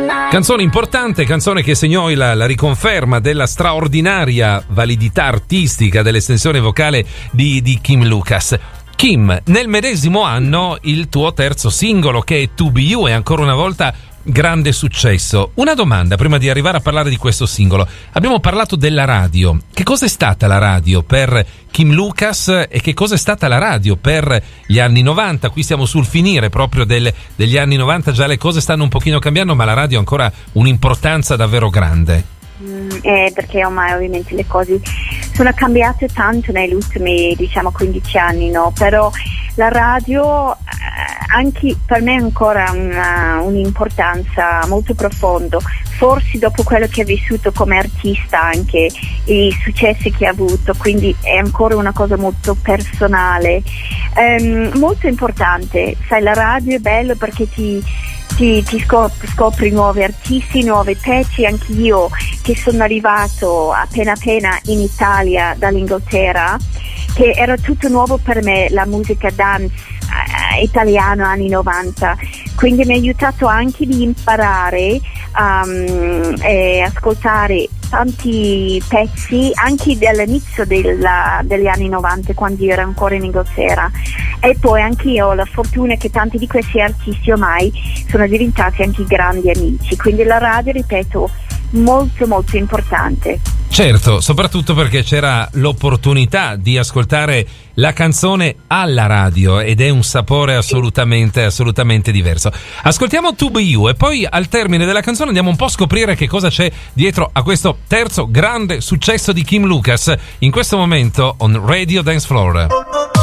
Canzone importante, canzone che segnò la riconferma della straordinaria validità artistica dell'estensione vocale di Kim Lucas. Kim, nel medesimo anno il tuo terzo singolo, che è To Be You, è ancora una volta grande successo. Una domanda prima di arrivare a parlare di questo singolo. Abbiamo parlato della radio. Che cosa è stata la radio per Kim Lucas e che cosa è stata la radio per gli anni 90? Qui siamo sul finire proprio degli anni 90, già le cose stanno un pochino cambiando, ma la radio ha ancora un'importanza davvero grande. Perché ormai ovviamente le cose sono cambiate tanto negli ultimi 15 anni, no? Però la radio anche per me ha ancora un'importanza molto profonda, forse dopo quello che ha vissuto come artista, anche i successi che ha avuto, quindi è ancora una cosa molto personale, molto importante. Sai, la radio è bello perché ti scopri nuovi artisti, nuovi pezzi. Anche io che sono arrivato appena in Italia dall'Inghilterra, che era tutto nuovo per me, la musica dance italiana anni 90, quindi mi ha aiutato anche di imparare e ascoltare tanti pezzi anche dall'inizio degli anni 90, quando io ero ancora in Inghilterra. E poi anche io ho la fortuna che tanti di questi artisti ormai sono diventati anche grandi amici, quindi la radio, ripeto, molto molto importante. Certo, soprattutto perché c'era l'opportunità di ascoltare la canzone alla radio ed è un sapore assolutamente diverso. Ascoltiamo To Be You e poi al termine della canzone andiamo un po' a scoprire che cosa c'è dietro a questo terzo grande successo di Kim Lucas in questo momento on Radio Dance Floor.